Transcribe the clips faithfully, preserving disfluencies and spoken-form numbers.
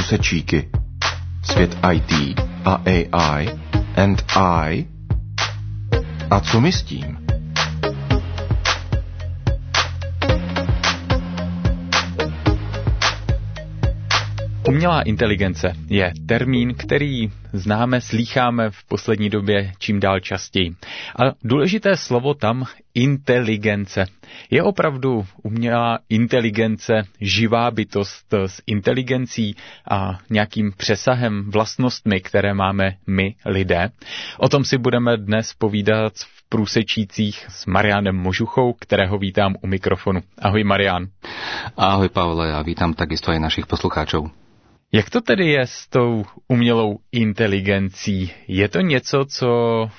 průsečíky. Svět í té a á í and I. A co my s tím? Umělá inteligence je termín, který známe, slýcháme v poslední době čím dál častěji. A důležité slovo tam inteligence. Je opravdu umělá inteligence živá bytost s inteligencí a nějakým přesahem, vlastnostmi, které máme my, lidé? O tom si budeme dnes povídat v průsečících s Marianem Možuchou, kterého vítám u mikrofonu. Ahoj Marián. Ahoj Pavle, a vítám takisto aj našich poslucháčov. Jak to tedy je s tou umělou inteligencí? Je to něco, co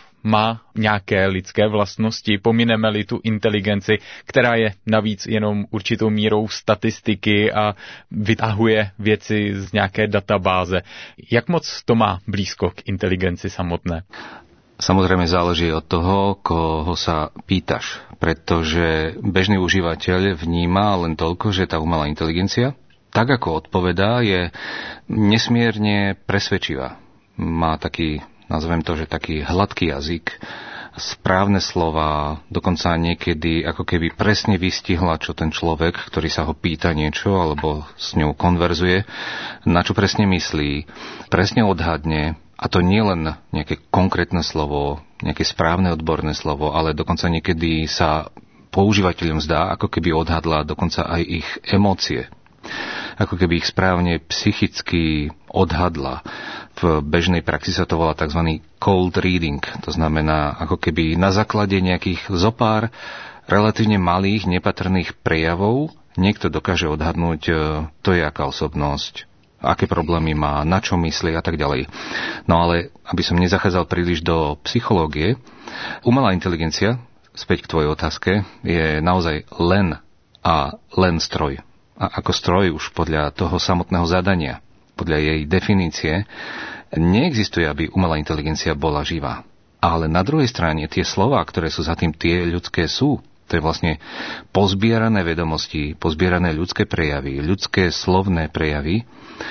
má nějaké lidské vlastnosti? Pomineme-li tu inteligenci, která je navíc jenom určitou mírou statistiky a vytahuje věci z nějaké databáze. Jak moc to má blízko k inteligenci samotné? Samozrejme záleží od toho, koho sa pýtaš, pretože bežný užívateľ vníma len toľko, že tá umelá inteligencia, tak ako odpovedá, je nesmierne presvedčivá. Má taký, nazvem to, že taký hladký jazyk, správne slová, dokonca niekedy ako keby presne vystihla, čo ten človek, ktorý sa ho pýta niečo alebo s ňou konverzuje, na čo presne myslí, presne odhadne. A to nie len nejaké konkrétne slovo, nejaké správne odborné slovo, ale dokonca niekedy sa používateľom zdá, ako keby odhadla dokonca aj ich emócie. Ako keby ich správne psychicky odhadla. V bežnej praxi sa to volá tzv. Cold reading. To znamená, ako keby na základe nejakých zopár relatívne malých, nepatrných prejavov niekto dokáže odhadnúť, to je aká osobnosť, aké problémy má, na čo myslí a tak ďalej. No ale, aby som nezachádzal príliš do psychológie, umelá inteligencia, späť k tvojej otázke, je naozaj len a len stroj. A ako stroj už podľa toho samotného zadania, podľa jej definície, neexistuje, aby umelá inteligencia bola živá. Ale na druhej strane tie slová, ktoré sú za tým, tie ľudské sú. To je vlastne pozbierané vedomosti, pozbierané ľudské prejavy, ľudské slovné prejavy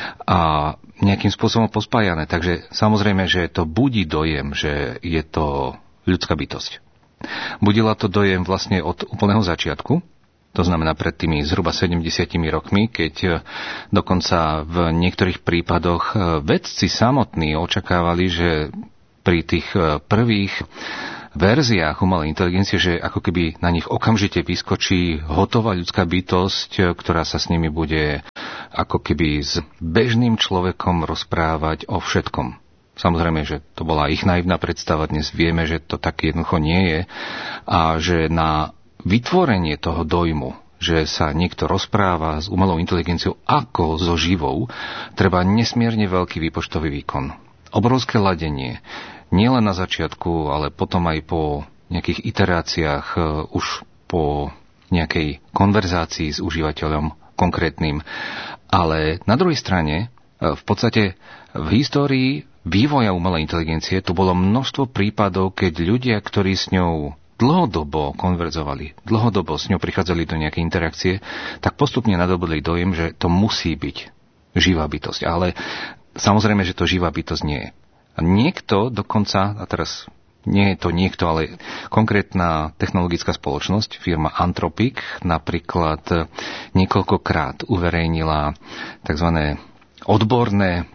a nejakým spôsobom pospájané. Takže samozrejme, že to budí dojem, že je to ľudská bytosť. Budila to dojem vlastne od úplného začiatku, to znamená pred tými zhruba sedemdesiatimi rokmi, keď dokonca v niektorých prípadoch vedci samotní očakávali, že pri tých prvých verziách umelej inteligencie, že ako keby na nich okamžite vyskočí hotová ľudská bytosť, ktorá sa s nimi bude ako keby s bežným človekom rozprávať o všetkom. Samozrejme, že to bola ich naivná predstava, dnes vieme, že to tak jednoducho nie je a že na vytvorenie toho dojmu, že sa niekto rozpráva s umelou inteligenciou ako so živou, treba nesmierne veľký výpočtový výkon. Obrovské ladenie, nielen na začiatku, ale potom aj po nejakých iteráciách, už po nejakej konverzácii s užívateľom konkrétnym. Ale na druhej strane, v podstate v histórii vývoja umelej inteligencie tu bolo množstvo prípadov, keď ľudia, ktorí s ňou dlhodobo konverzovali, dlhodobo s ňou prichádzali do nejakej interakcie, tak postupne nadobudli dojem, že to musí byť živá bytosť. Ale samozrejme, že to živá bytosť nie je. A niekto dokonca, a teraz nie je to niekto, ale konkrétna technologická spoločnosť, firma Anthropic, napríklad niekoľkokrát uverejnila tzv. Odborné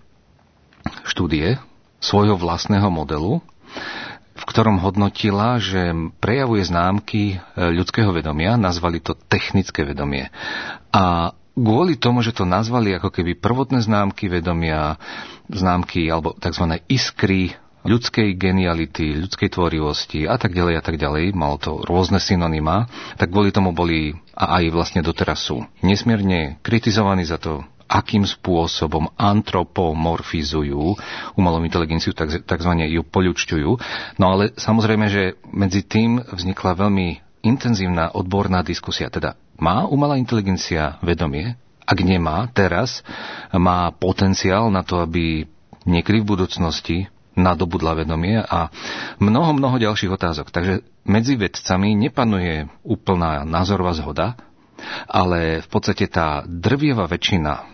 štúdie svojho vlastného modelu, v ktorom hodnotila, že prejavuje známky ľudského vedomia, nazvali to technické vedomie. A kvôli tomu, že to nazvali ako keby prvotné známky vedomia, známky alebo tzv. Iskry ľudskej geniality, ľudskej tvorivosti a tak ďalej a tak ďalej, malo to rôzne synonymá, tak kvôli tomu boli a aj vlastne doteraz sú nesmierne kritizovaní za to, akým spôsobom antropomorfizujú umelú inteligenciu, takzvané ju poľučťujú. No ale samozrejme, že medzi tým vznikla veľmi intenzívna odborná diskusia. Teda má umelá inteligencia vedomie? Ak nemá, teraz má potenciál na to, aby niekedy v budúcnosti nadobudla vedomie a mnoho, mnoho ďalších otázok. Takže medzi vedcami nepanuje úplná názorová zhoda, ale v podstate tá drvivá väčšina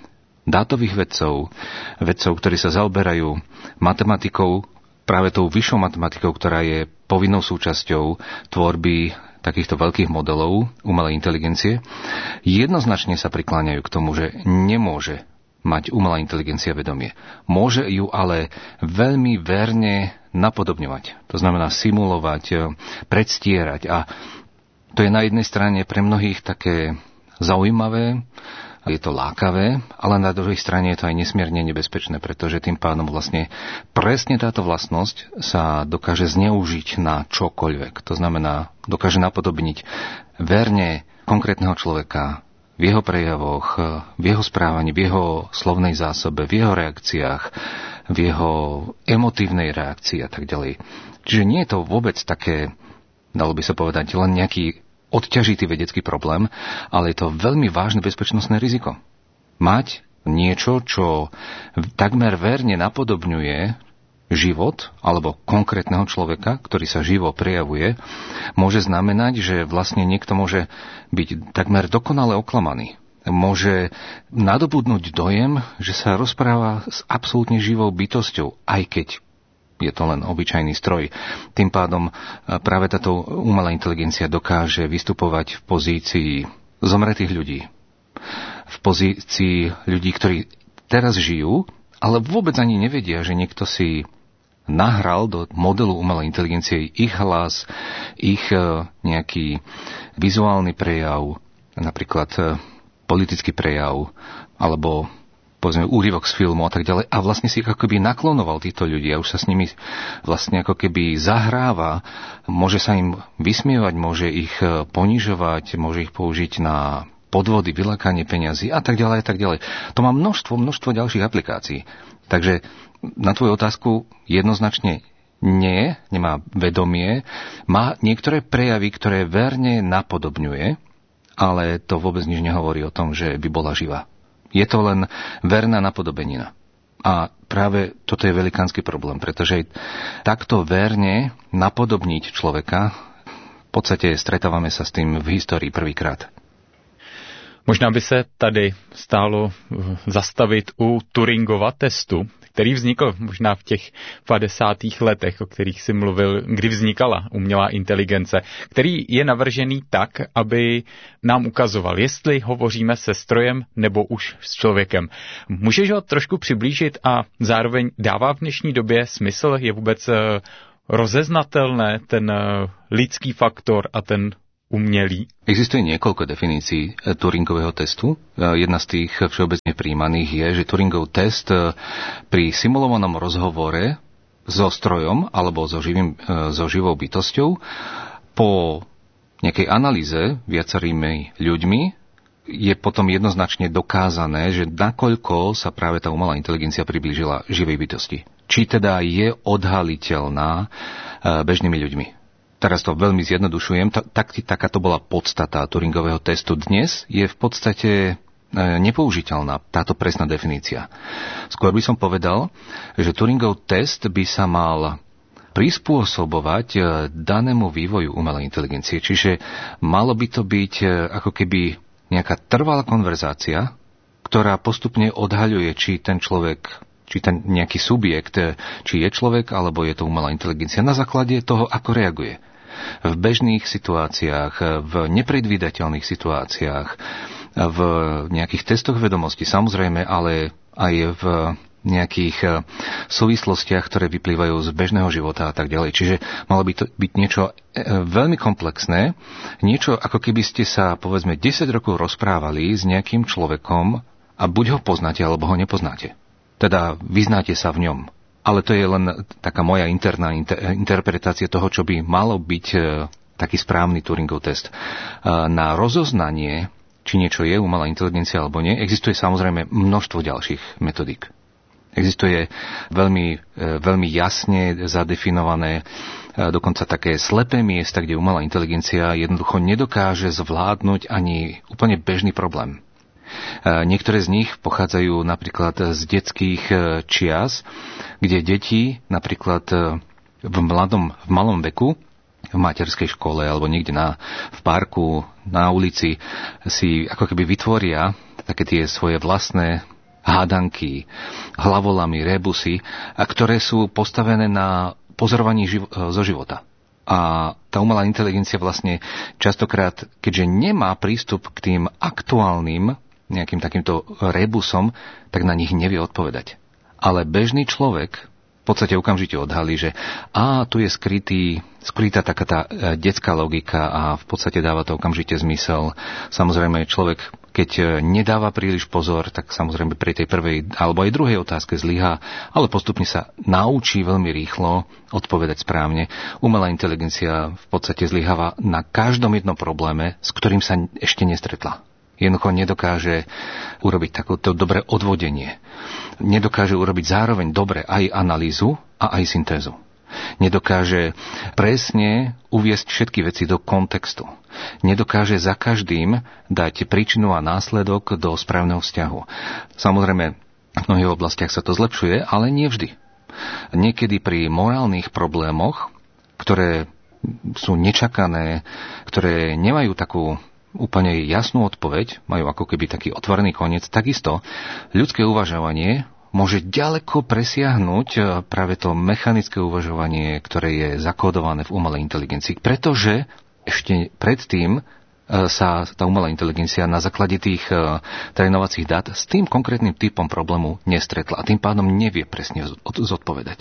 dátových vedcov, vedcov, ktorí sa zaoberajú matematikou, práve tou vyššou matematikou, ktorá je povinnou súčasťou tvorby takýchto veľkých modelov umelej inteligencie, jednoznačne sa prikláňajú k tomu, že nemôže mať umelá inteligencia vedomie. Môže ju ale veľmi verne napodobňovať. To znamená simulovať, predstierať. A to je na jednej strane pre mnohých také zaujímavé, je to lákavé, ale na druhej strane je to aj nesmierne nebezpečné, pretože tým pádom vlastne presne táto vlastnosť sa dokáže zneužiť na čokoľvek. To znamená, dokáže napodobniť verne konkrétneho človeka v jeho prejavoch, v jeho správaní, v jeho slovnej zásobe, v jeho reakciách, v jeho emotívnej reakcii a tak ďalej. Čiže nie je to vôbec také, dalo by sa povedať, len nejaký odťažitý vedecký problém, ale je to veľmi vážne bezpečnostné riziko. Mať niečo, čo takmer verne napodobňuje život alebo konkrétneho človeka, ktorý sa živo prejavuje, môže znamenať, že vlastne niekto môže byť takmer dokonale oklamaný. Môže nadobudnúť dojem, že sa rozpráva s absolútne živou bytosťou, aj keď je to len obyčajný stroj. Tým pádom práve táto umelá inteligencia dokáže vystupovať v pozícii zomretých ľudí. V pozícii ľudí, ktorí teraz žijú, ale vôbec ani nevedia, že niekto si nahral do modelu umelej inteligencie ich hlas, ich nejaký vizuálny prejav, napríklad politický prejav, alebo povedzme úryvok z filmu a tak ďalej a vlastne si ako keby naklonoval títo ľudí a už sa s nimi vlastne ako keby zahráva, môže sa im vysmievať, môže ich ponižovať, môže ich použiť na podvody, vylákanie peňazí a tak ďalej a tak ďalej. To má množstvo, množstvo ďalších aplikácií. Takže na tvoju otázku jednoznačne nie, nemá vedomie, má niektoré prejavy, ktoré verne napodobňuje, ale to vôbec nič nehovorí o tom, že by bola živá. Je to len verná napodobenina. A práve toto je velikánsky problém, pretože takto verne napodobniť človeka, v podstate stretávame sa s tým v histórii prvýkrát. Možná by se tady stálo zastavit u Turingova testu, který vznikl možná v těch padesátých letech, o kterých si mluvil, kdy vznikala umělá inteligence, který je navržený tak, aby nám ukazoval, jestli hovoříme se strojem nebo už s člověkem. Můžeš ho trošku přiblížit a zároveň dává v dnešní době smysl, je vůbec rozeznatelné ten lidský faktor a ten umělý? Existuje niekoľko definícií Turingového testu. Jedna z tých všeobecne prijímaných je, že Turingov test pri simulovanom rozhovore so strojom alebo so, živým, so živou bytosťou po nejakej analýze viacerými ľuďmi je potom jednoznačne dokázané, že nakoľko sa práve tá umelá inteligencia priblížila živej bytosti. Či teda je odhaliteľná bežnými ľuďmi. Teraz to veľmi zjednodušujem, tak, taká to bola podstata Turingového testu. Dnes je v podstate nepoužiteľná táto presná definícia. Skôr by som povedal, že Turingov test by sa mal prispôsobovať danému vývoju umelej inteligencie. Čiže malo by to byť ako keby nejaká trvalá konverzácia, ktorá postupne odhaľuje, či ten človek či ten nejaký subjekt, či je človek, alebo je to umelá inteligencia, na základe toho, ako reaguje. V bežných situáciách, v nepredvídateľných situáciách, v nejakých testoch vedomosti, samozrejme, ale aj v nejakých súvislostiach, ktoré vyplývajú z bežného života a tak ďalej. Čiže malo by to byť niečo veľmi komplexné, niečo ako keby ste sa, povedzme, desať rokov rozprávali s nejakým človekom a buď ho poznáte, alebo ho nepoznáte. Teda vyznáte sa v ňom. Ale to je len taká moja interná inter- interpretácia toho, čo by malo byť e, taký správny Turingov test. E, na rozoznanie, či niečo je umelá inteligencia alebo nie, existuje samozrejme množstvo ďalších metodík. Existuje veľmi, e, veľmi jasne zadefinované, e, dokonca také slepé miesta, kde umelá inteligencia jednoducho nedokáže zvládnuť ani úplne bežný problém. Niektoré z nich pochádzajú napríklad z detských čias, kde deti napríklad v, mladom, v malom veku, v materskej škole alebo niekde na, v parku, na ulici si ako keby vytvoria také tie svoje vlastné hádanky, hlavolamy, rébusy, a ktoré sú postavené na pozorovaní živ- zo života. A tá umelá inteligencia vlastne častokrát, keďže nemá prístup k tým aktuálnym nejakým takýmto rebusom, tak na nich nevie odpovedať. Ale bežný človek v podstate okamžite odhalí, že á, tu je skrytý, skrytá taká tá detská logika a v podstate dáva to okamžite zmysel. Samozrejme, človek, keď nedáva príliš pozor, tak samozrejme pri tej prvej alebo aj druhej otázke zlyhá, ale postupne sa naučí veľmi rýchlo odpovedať správne. Umelá inteligencia v podstate zlyháva na každom jednom probléme, s ktorým sa ešte nestretla. Jednoducho nedokáže urobiť takéto dobré odvodenie. Nedokáže urobiť zároveň dobre aj analýzu a aj syntézu. Nedokáže presne uviesť všetky veci do kontextu. Nedokáže za každým dať príčinu a následok do správneho vzťahu. Samozrejme, v mnohých oblastiach sa to zlepšuje, ale nie vždy. Niekedy pri morálnych problémoch, ktoré sú nečakané, ktoré nemajú takú úplne jasnú odpoveď, majú ako keby taký otvorený koniec, takisto ľudské uvažovanie môže ďaleko presiahnuť práve to mechanické uvažovanie, ktoré je zakódované v umelej inteligencii, pretože ešte predtým sa tá umelá inteligencia na základe tých trénovacích dát s tým konkrétnym typom problému nestretla a tým pádom nevie presne zodpovedať.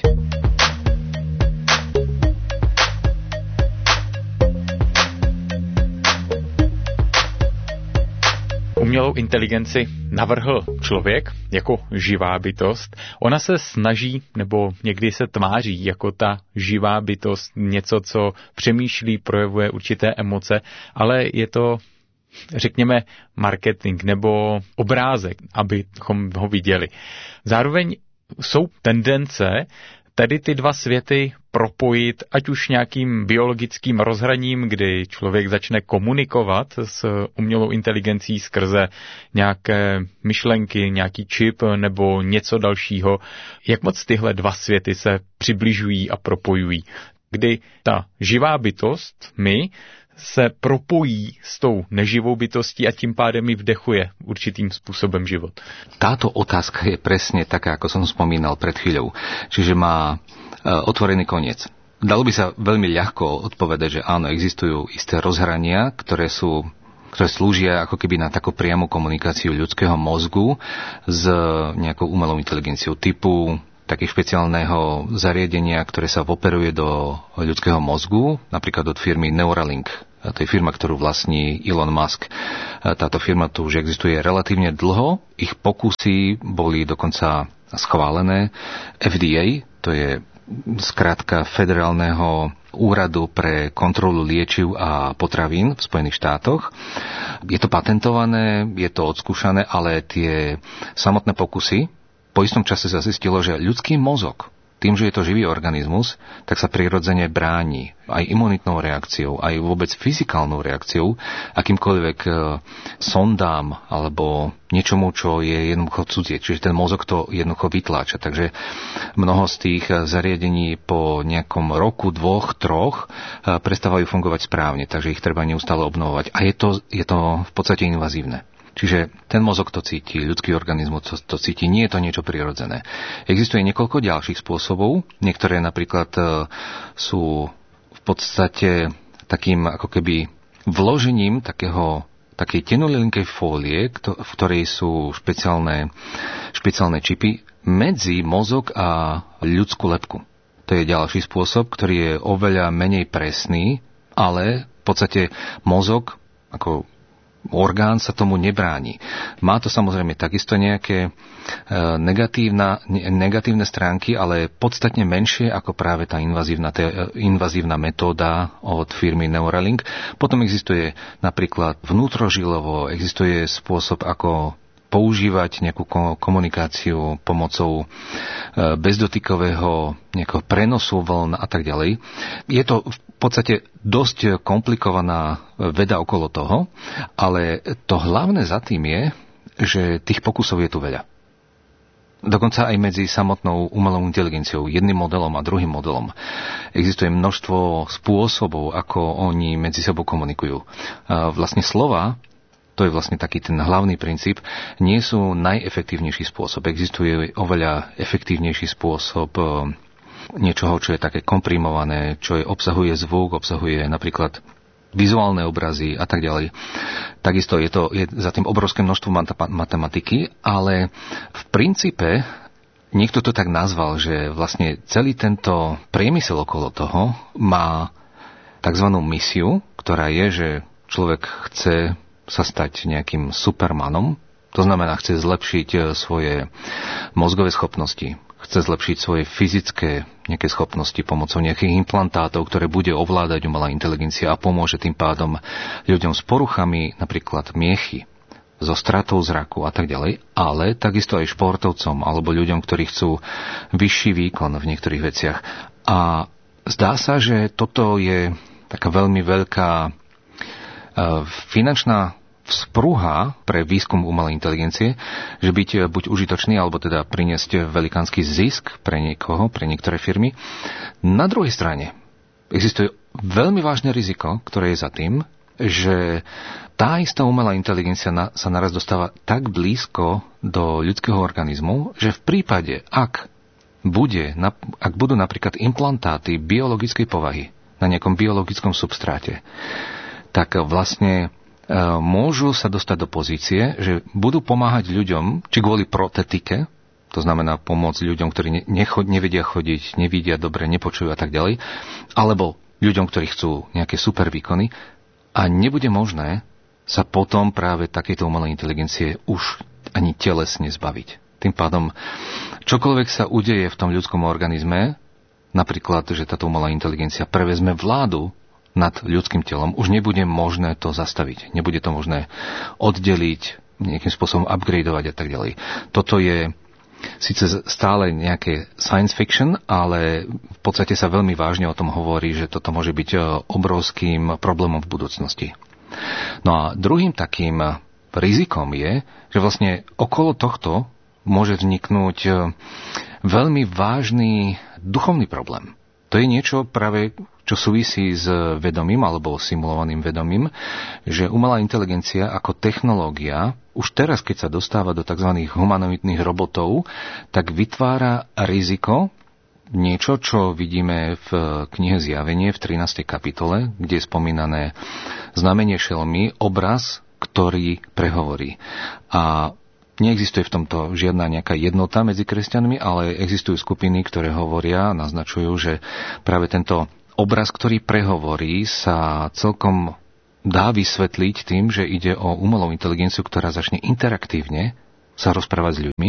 Umělou inteligenci navrhl člověk jako živá bytost. Ona se snaží, nebo někdy se tváří jako ta živá bytost, něco, co přemýšlí, projevuje určité emoce, ale je to, řekněme, marketing nebo obrázek, abychom ho viděli. Zároveň jsou tendence tady ty dva světy propojit, ať už nějakým biologickým rozhraním, kdy člověk začne komunikovat s umělou inteligencí skrze nějaké myšlenky, nějaký čip nebo něco dalšího. Jak moc tyhle dva světy se přibližují a propojují? Kdy ta živá bytost, my, se propojí s tou neživou bytostí a tím pádem ji vdechuje určitým spôsobom život. Táto otázka je presne taká, ako som spomínal pred chvíľou. Čiže má otvorený koniec. Dalo by sa veľmi ľahko odpovedať, že áno, existujú isté rozhrania, ktoré sú ktoré slúžia ako keby na takú priamu komunikáciu ľudského mozgu s nejakou umelou inteligenciou typu takého špeciálneho zariadenia, ktoré sa operuje do ľudského mozgu, napríklad od firmy Neuralink. To je firma, ktorú vlastní Elon Musk. Táto firma tu už existuje relatívne dlho. Ich pokusy boli dokonca schválené. F D A, to je skrátka Federálneho úradu pre kontrolu liečiv a potravín v Spojených štátoch. Je to patentované, je to odskúšané, ale tie samotné pokusy, po istom čase sa zistilo, že ľudský mozog, tým, že je to živý organizmus, tak sa prirodzene bráni aj imunitnou reakciou, aj vôbec fyzikálnou reakciou, akýmkoľvek sondám alebo niečomu, čo je jednoducho cudzie. Čiže ten mozog to jednoducho vytláča. Takže mnoho z tých zariadení po nejakom roku, dvoch, troch prestávajú fungovať správne, takže ich treba neustále obnovovať. A je to, je to v podstate invazívne. Čiže ten mozog to cíti, ľudský organizmus to, to cíti, nie je to niečo prirodzené. Existuje niekoľko ďalších spôsobov, niektoré napríklad sú v podstate takým ako keby vložením takého, takej tenolinkej fólie, v ktorej sú špeciálne, špeciálne čipy medzi mozog a ľudskú lebku. To je ďalší spôsob, ktorý je oveľa menej presný, ale v podstate mozog ako orgán sa tomu nebráni. Má to samozrejme takisto nejaké negatívna, negatívne stránky, ale podstatne menšie ako práve tá invazívna, tá invazívna metóda od firmy Neuralink. Potom existuje napríklad vnútrožilovo, existuje spôsob, ako používať nejakú komunikáciu pomocou bezdotykového nejakého prenosu vln a tak ďalej. Je to v podstate dosť komplikovaná veda okolo toho, ale to hlavné za tým je, že tých pokusov je tu veľa. Dokonca aj medzi samotnou umelou inteligenciou, jedným modelom a druhým modelom, existuje množstvo spôsobov, ako oni medzi sebou komunikujú. Vlastne slova to je vlastne taký ten hlavný princíp, nie sú najefektívnejší spôsob. Existuje oveľa efektívnejší spôsob niečoho, čo je také komprimované, čo je, obsahuje zvuk, obsahuje napríklad vizuálne obrazy a tak ďalej. Takisto je to je za tým obrovské množstvo matematiky, ale v princípe niekto to tak nazval, že vlastne celý tento priemysel okolo toho má takzvanú misiu, ktorá je, že človek chce sa stať nejakým supermanom, to znamená, chce zlepšiť svoje mozgové schopnosti, chce zlepšiť svoje fyzické nejaké schopnosti pomocou nejakých implantátov, ktoré bude ovládať umelá inteligencia a pomôže tým pádom ľuďom s poruchami, napríklad miechy, so stratou zraku a tak ďalej, ale takisto aj športovcom alebo ľuďom, ktorí chcú vyšší výkon v niektorých veciach. A zdá sa, že toto je taká veľmi veľká finančná vzprúha pre výskum umelej inteligencie, že byť buď užitočný, alebo teda priniesť velikánsky zisk pre niekoho, pre niektoré firmy. Na druhej strane existuje veľmi vážne riziko, ktoré je za tým, že tá istá umelá inteligencia na, sa naraz dostáva tak blízko do ľudského organizmu, že v prípade, ak, bude, ak budú napríklad implantáty biologickej povahy na nejakom biologickom substráte, tak vlastne e, môžu sa dostať do pozície, že budú pomáhať ľuďom, či kvôli protetike, to znamená pomôcť ľuďom, ktorí nechod, nevedia chodiť, nevidia dobre, nepočujú a tak ďalej, alebo ľuďom, ktorí chcú nejaké super výkony, a nebude možné sa potom práve takejto umelej inteligencie už ani telesne zbaviť. Tým pádom, čokoľvek sa udeje v tom ľudskom organizme, napríklad, že táto umelá inteligencia prevezme vládu nad ľudským telom, už nebude možné to zastaviť. Nebude to možné oddeliť, nejakým spôsobom upgradeovať a tak ďalej. Toto je síce stále nejaké science fiction, ale v podstate sa veľmi vážne o tom hovorí, že toto môže byť obrovským problémom v budúcnosti. No a druhým takým rizikom je, že vlastne okolo tohto môže vzniknúť veľmi vážny duchovný problém. To je niečo práve, čo súvisí s vedomím alebo simulovaným vedomím, že umelá inteligencia ako technológia už teraz, keď sa dostáva do tzv. Humanoidných robotov, tak vytvára riziko, niečo, čo vidíme v knihe Zjavenie v trinástej kapitole, kde je spomínané znamenie šelmy, obraz, ktorý prehovorí. A neexistuje v tomto žiadna nejaká jednota medzi kresťanmi, ale existujú skupiny, ktoré hovoria, naznačujú, že práve tento obraz, ktorý prehovorí, sa celkom dá vysvetliť tým, že ide o umelú inteligenciu, ktorá začne interaktívne sa rozprávať s ľuďmi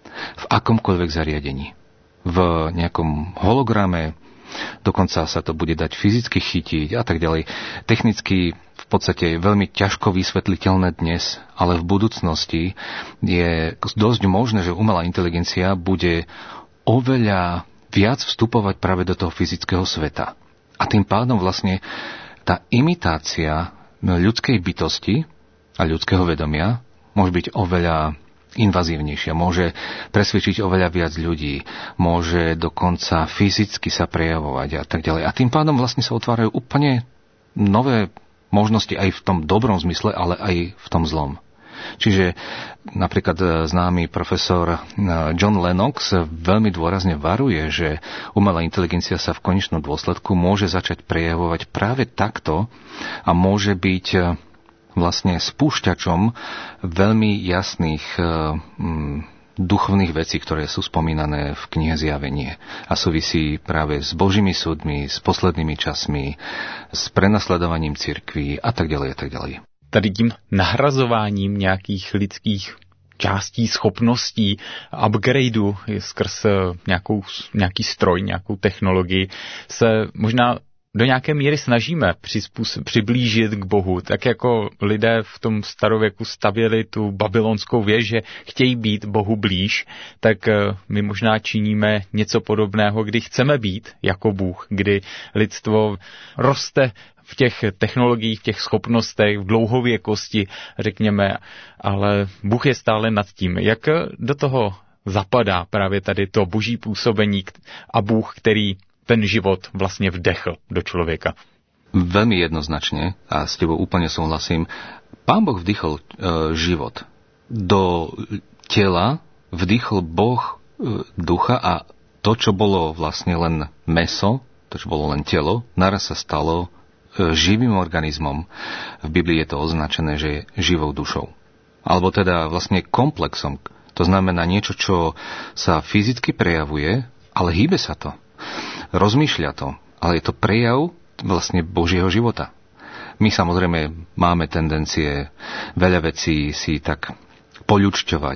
v akomkoľvek zariadení. V nejakom holograme, dokonca sa to bude dať fyzicky chytiť a tak ďalej. Technicky v podstate je veľmi ťažko vysvetliteľné dnes, ale v budúcnosti je dosť možné, že umelá inteligencia bude oveľa viac vstupovať práve do toho fyzického sveta. A tým pádom vlastne tá imitácia ľudskej bytosti a ľudského vedomia môže byť oveľa invazívnejšia, môže presvedčiť oveľa viac ľudí, môže dokonca fyzicky sa prejavovať a tak ďalej. A tým pádom vlastne sa otvárajú úplne nové možnosti aj v tom dobrom zmysle, ale aj v tom zlom. Čiže napríklad známy profesor John Lennox veľmi dôrazne varuje, že umelá inteligencia sa v konečnom dôsledku môže začať prejavovať práve takto a môže byť vlastne spúšťačom veľmi jasných duchovných vecí, ktoré sú spomínané v knihe Zjavenie a súvisí práve s Božími súdmi, s poslednými časmi, s prenasledovaním cirkví a tak ďalej a tak ďalej. Tady tím nahrazováním nějakých lidských částí, schopností, upgradeu skrz nějakou, nějaký stroj, nějakou technologii se možná do nějaké míry snažíme přiblížit k Bohu, tak jako lidé v tom starověku stavěli tu babylonskou věž, že chtějí být Bohu blíž, tak my možná činíme něco podobného, kdy chceme být jako Bůh, kdy lidstvo roste v těch technologiích, v těch schopnostech, v dlouhověkosti, řekněme, ale Bůh je stále nad tím. Jak do toho zapadá právě tady to boží působení a Bůh, který ten život vlastně vdechl do člověka? Veľmi jednoznačne, a s tebou úplne súhlasím, Pán Boh vdychol e, život. Do tela vdychol Boh e, ducha a to, čo bolo vlastne len mäso, to, čo bolo len telo, naraz sa stalo e, živým organizmom. V Biblii je to označené, že je živou dušou. Alebo teda vlastne komplexom. To znamená niečo, čo sa fyzicky prejavuje, ale hýbe sa to. Rozmýšľa to, ale je to prejav vlastne Božieho života. My samozrejme máme tendencie veľa vecí si tak poľučťovať.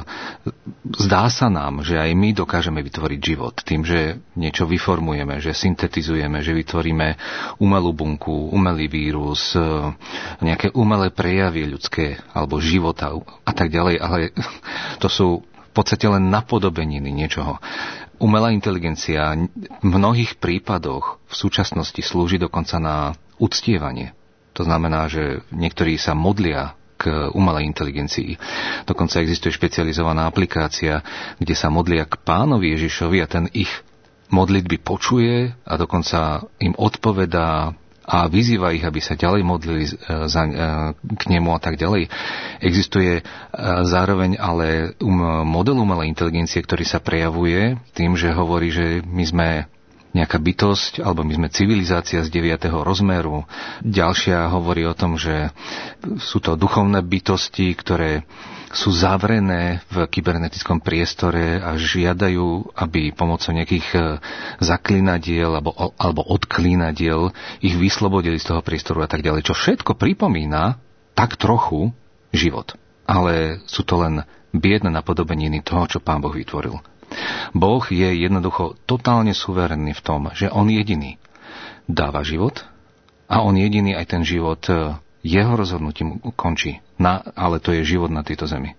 Zdá sa nám, že aj my dokážeme vytvoriť život tým, že niečo vyformujeme, že syntetizujeme, že vytvoríme umelú bunku, umelý vírus, nejaké umelé prejavy ľudské alebo života a tak ďalej, ale to sú v podstate len napodobeniny niečoho. Umelá inteligencia v mnohých prípadoch v súčasnosti slúži dokonca na uctievanie. To znamená, že niektorí sa modlia k umelej inteligencii. Dokonca existuje špecializovaná aplikácia, kde sa modlia k Pánovi Ježišovi a ten ich modlitby počuje a dokonca im odpovedá a vyzýva ich, aby sa ďalej modlili za, k nemu a tak ďalej. Existuje zároveň ale model umelej inteligencie, ktorý sa prejavuje tým, že hovorí, že my sme nejaká bytosť, alebo my sme civilizácia z deviateho rozmeru. Ďalšia hovorí o tom, že sú to duchovné bytosti, ktoré sú zavrené v kybernetickom priestore a žiadajú, aby pomocou nejakých zaklinadiel alebo, alebo odklínadiel ich vyslobodili z toho priestoru a tak ďalej. Čo všetko pripomína tak trochu život. Ale sú to len biedne napodobeniny toho, čo Pán Boh vytvoril. Boh je jednoducho totálne suverénny v tom, že on jediný dáva život a on jediný aj ten život jeho rozhodnutím končí. Na, ale to je život na tejto zemi.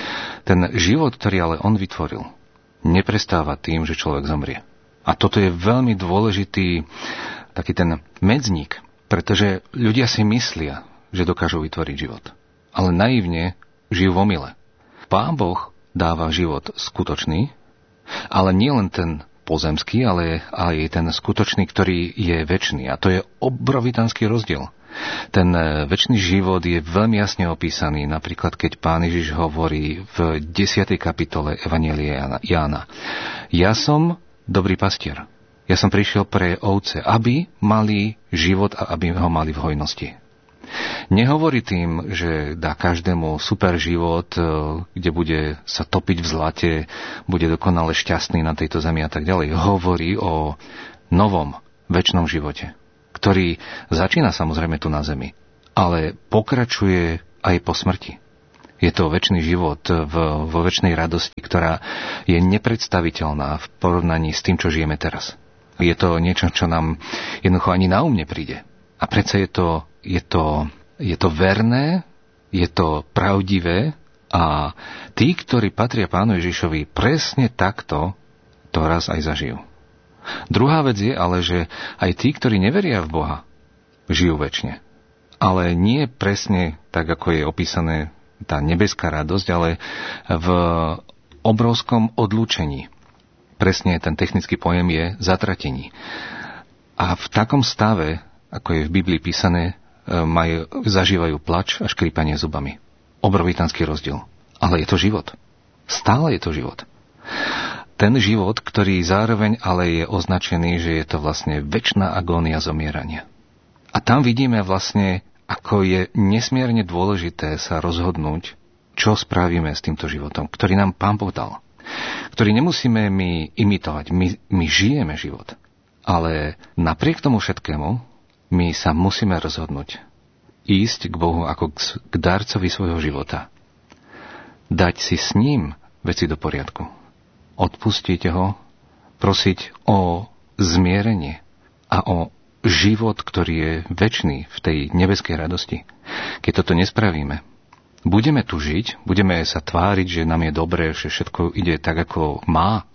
Ten život, ktorý ale on vytvoril, neprestáva tým, že človek zomrie. A toto je veľmi dôležitý taký ten medzník, pretože ľudia si myslia, že dokážu vytvoriť život. Ale naivne žijú v omyle. Pán Boh dáva život skutočný, ale nie len ten pozemský, ale aj ten skutočný, ktorý je večný. A to je obrovitanský rozdiel. Ten večný život je veľmi jasne opísaný, napríklad keď Pán Ježiš hovorí v desiatej kapitole Evanjelia Jána. Ja som dobrý pastier. Ja som prišiel pre ovce, aby mali život a aby ho mali v hojnosti. Nehovorí tým, že dá každému super život, kde bude sa topiť v zlate, bude dokonale šťastný na tejto zemi a tak ďalej. Hovorí o novom, večnom živote, ktorý začína samozrejme tu na zemi, ale pokračuje aj po smrti. Je to večný život v, vo večnej radosti, ktorá je nepredstaviteľná v porovnaní s tým, čo žijeme teraz. Je to niečo, čo nám jednoducho ani na um nepríde. A predsa je to, je to, je to verné, je to pravdivé a tí, ktorí patria Pánu Ježišovi, presne takto to raz aj zažijú. Druhá vec je ale, že aj tí, ktorí neveria v Boha, žijú večne. Ale nie presne tak, ako je opísané tá nebeská radosť, ale v obrovskom odlúčení. Presne ten technický pojem je zatratení. A v takom stave, ako je v Biblii písané, majú, zažívajú plač a škrípanie zubami. Obrovitanský rozdiel. Ale je to život. Stále je to život. Ten život, ktorý zároveň ale je označený, že je to vlastne večná agónia zomierania. A tam vidíme vlastne, ako je nesmierne dôležité sa rozhodnúť, čo spravíme s týmto životom, ktorý nám Pán Boh dal. Ktorý nemusíme my imitovať. My, my žijeme život. Ale napriek tomu všetkému my sa musíme rozhodnúť ísť k Bohu ako k darcovi svojho života. Dať si s ním veci do poriadku. Odpustiť ho, prosiť o zmierenie a o život, ktorý je večný v tej nebeskej radosti. Keď toto nespravíme, budeme tu žiť, budeme sa tváriť, že nám je dobré, že všetko ide tak, ako má,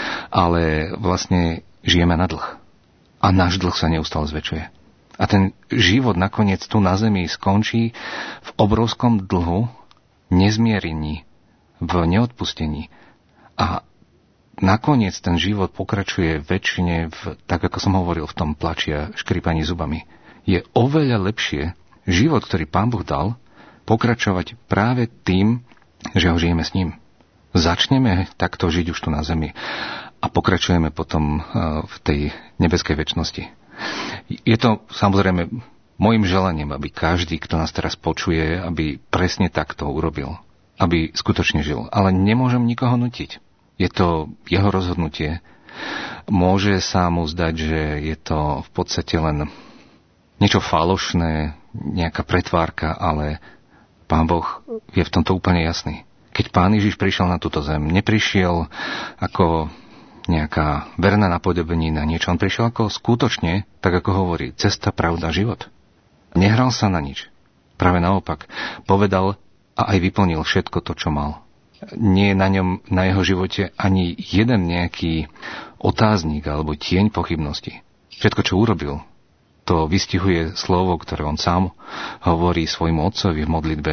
ale vlastne žijeme na dlh. A náš dlh sa neustále zväčšuje. A ten život nakoniec tu na zemi skončí v obrovskom dlhu, nezmierení, v neodpustení. A nakoniec ten život pokračuje väčšine, v, tak ako som hovoril, v tom plači a škrípaní zubami. Je oveľa lepšie život, ktorý Pán Boh dal, pokračovať práve tým, že ho žijeme s ním. Začneme takto žiť už tu na zemi a pokračujeme potom v tej nebeskej večnosti. Je to samozrejme mojím želaním, aby každý, kto nás teraz počuje, aby presne takto urobil. Aby skutočne žil. Ale nemôžem nikoho nutiť. Je to jeho rozhodnutie. Môže sa mu zdať, že je to v podstate len niečo falošné, nejaká pretvárka, ale Pán Boh je v tomto úplne jasný. Keď Pán Ježiš prišiel na túto zem, neprišiel ako nejaká verná napodobenina, niečo. On prišiel ako skutočne, tak ako hovorí, cesta, pravda, život. Nehral sa na nič. Práve naopak, povedal a aj vyplnil všetko to, čo mal. Nie je na ňom, na jeho živote ani jeden nejaký otáznik alebo tieň pochybnosti. Všetko, čo urobil, to vystihuje slovo, ktoré on sám hovorí svojmu otcovi v modlitbe.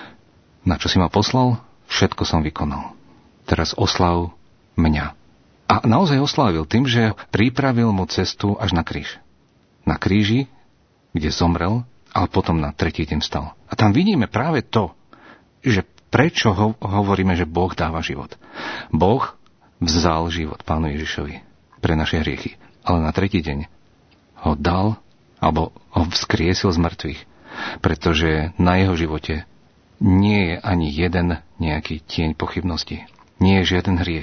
Na čo si ma poslal? Všetko som vykonal. Teraz oslav mňa. A naozaj oslávil tým, že pripravil mu cestu až na kríž. Na kríži, kde zomrel, ale potom na tretí deň vstal. A tam vidíme práve to, že prečo ho- hovoríme, že Boh dáva život. Boh vzal život Pánu Ježišovi pre naše hriechy, ale na tretí deň ho dal alebo ho vzkriesil z mŕtvych, pretože na jeho živote nie je ani jeden nejaký tieň pochybnosti. Nie je žiaden hriech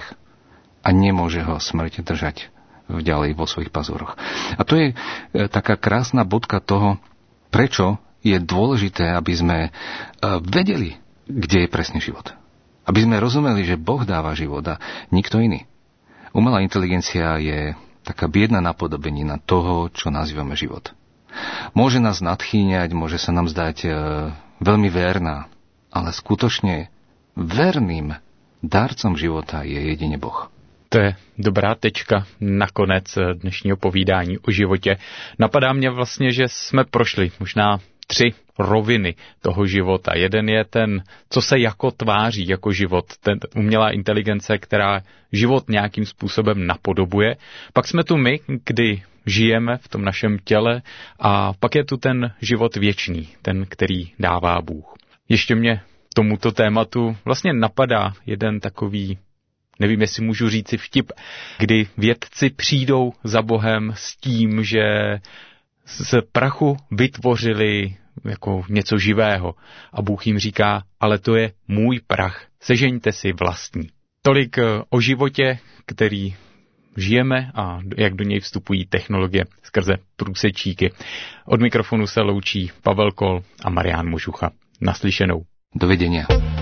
a nemôže ho smrť držať ďalej vo svojich pazúroch. A to je e, taká krásna bodka toho, prečo je dôležité, aby sme e, vedeli, kde je presne život. Aby sme rozumeli, že Boh dáva život a nikto iný. Umelá inteligencia je taká biedna napodobenina toho, čo nazývame život. Môže nás nadchýňať, môže sa nám zdať e, veľmi verná, ale skutočne verným dárcom života je jedine Boh. To je dobrá tečka na konec dnešního povídání o životě. Napadá mě vlastně, že jsme prošli možná tři roviny toho života. Jeden je ten, co se jako tváří jako život, ten umělá inteligence, která život nějakým způsobem napodobuje. Pak jsme tu my, kdy žijeme v tom našem těle a pak je tu ten život věčný, ten, který dává Bůh. Ještě mě tomuto tématu vlastně napadá jeden takový, nevím, jestli můžu říci vtip, kdy vědci přijdou za Bohem s tím, že z prachu vytvořili jako něco živého. A Bůh jim říká, ale to je můj prach, sežeňte si vlastní. Tolik o životě, který žijeme a jak do něj vstupují technologie skrze průsečíky. Od mikrofonu se loučí Pavel Kol a Marián Možucha. Naslyšenou. Dovidenia.